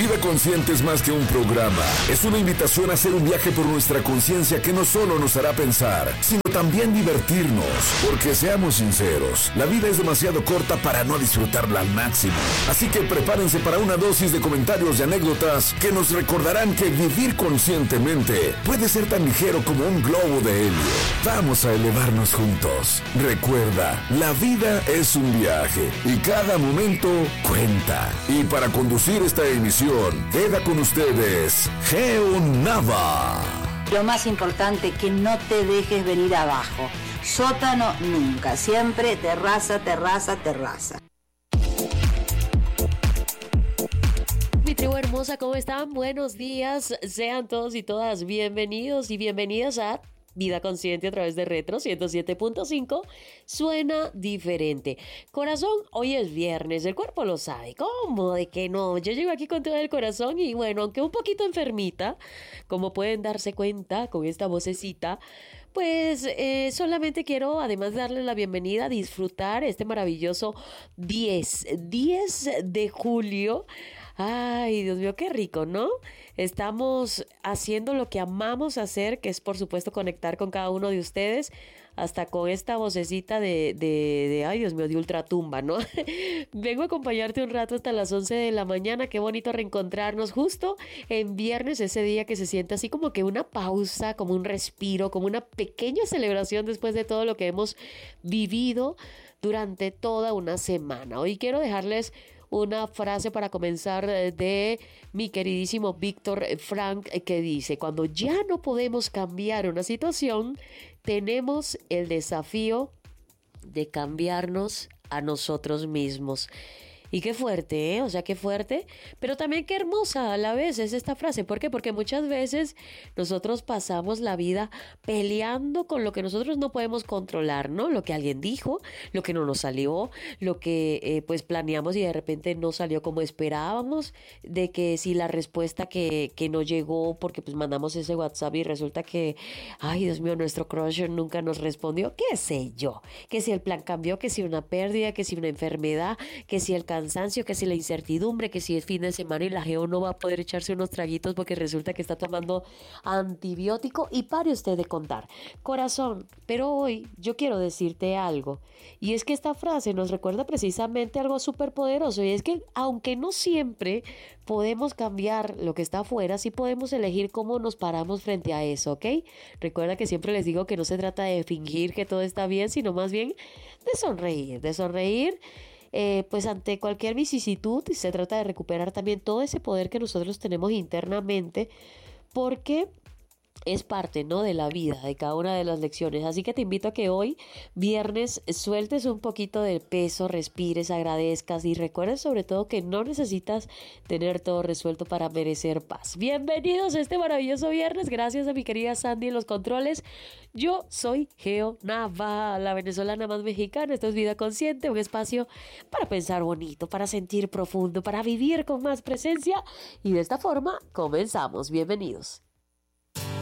Vida Consciente es más que un programa. Es una invitación a hacer un viaje por nuestra conciencia que no solo nos hará pensar, sino también divertirnos. Porque seamos sinceros, la vida es demasiado corta para no disfrutarla al máximo. Así que prepárense para una dosis de comentarios y anécdotas que nos recordarán que vivir conscientemente puede ser tan ligero como un globo de helio. Vamos a elevarnos juntos. Recuerda, la vida es un viaje y cada momento cuenta. Y para conducir esta emisión, queda con ustedes Geo Nava. Lo más importante, que no te dejes venir abajo. Sótano nunca, siempre terraza, terraza, terraza. Mi tribu hermosa, ¿cómo están? Buenos días, sean todos y todas bienvenidos y bienvenidas a Vida Consciente a través de Retro 107.5. Suena diferente. Corazón, hoy es viernes, el cuerpo lo sabe. ¿Cómo de que no? Yo llego aquí con todo el corazón y bueno, aunque un poquito enfermita, como pueden darse cuenta con esta vocecita, pues solamente quiero además darles la bienvenida a disfrutar este maravilloso 10 de julio. Ay, Dios mío, qué rico, ¿no? Estamos haciendo lo que amamos hacer, que es por supuesto conectar con cada uno de ustedes, hasta con esta vocecita ay Dios mío, de ultratumba, ¿no? Vengo a acompañarte un rato hasta las 11 de la mañana, qué bonito reencontrarnos justo en viernes, ese día que se siente así como que una pausa, como un respiro, como una pequeña celebración después de todo lo que hemos vivido durante toda una semana. Hoy quiero dejarles una frase para comenzar de mi queridísimo Víctor Frank, que dice: cuando ya no podemos cambiar una situación, tenemos el desafío de cambiarnos a nosotros mismos. Y qué fuerte, ¿eh? O sea, qué fuerte, pero también qué hermosa a la vez es esta frase. ¿Por qué? Porque muchas veces nosotros pasamos la vida peleando con lo que nosotros no podemos controlar, ¿no? Lo que alguien dijo, lo que no nos salió, lo que pues planeamos y de repente no salió como esperábamos, de que si la respuesta que no llegó porque pues mandamos ese WhatsApp y resulta que, ay Dios mío, nuestro crush nunca nos respondió, qué sé yo, que si el plan cambió, que si una pérdida, que si una enfermedad, que si el cansancio, que si la incertidumbre, que si es fin de semana y la Geo no va a poder echarse unos traguitos porque resulta que está tomando antibiótico, y pare usted de contar. Corazón, pero hoy yo quiero decirte algo, y es que esta frase nos recuerda precisamente algo súper poderoso, y es que aunque no siempre podemos cambiar lo que está afuera, sí podemos elegir cómo nos paramos frente a eso, ¿ok? Recuerda que siempre les digo que no se trata de fingir que todo está bien, sino más bien de sonreír, pues ante cualquier vicisitud. Se trata de recuperar también todo ese poder que nosotros tenemos internamente, porque es parte, ¿no?, de la vida, de cada una de las lecciones. Así que te invito a que hoy, viernes, sueltes un poquito del peso, respires, agradezcas y recuerdes sobre todo que no necesitas tener todo resuelto para merecer paz. Bienvenidos a este maravilloso viernes. Gracias a mi querida Sandy en los controles. Yo soy Geo Nava, la venezolana más mexicana. Esto es Vida Consciente, un espacio para pensar bonito, para sentir profundo, para vivir con más presencia. Y de esta forma comenzamos. Bienvenidos.